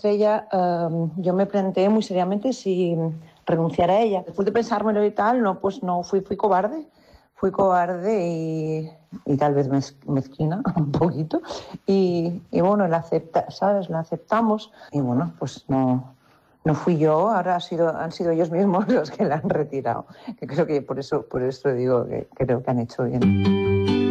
Estrella, yo me planteé muy seriamente si renunciar a ella. Después de pensármelo y tal, no, pues no, fui cobarde. Fui cobarde y tal vez mezquina un poquito. Y bueno, ¿sabes? La aceptamos. Y bueno, pues no fui yo, ahora han sido ellos mismos los que la han retirado. Que creo que por eso digo que creo que han hecho bien.